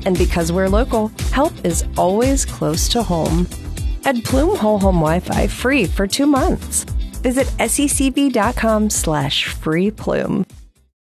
And because we're local, help is always close to home. Add Plume Whole Home Wi-Fi free for 2 months. Visit secb.com/freeplume.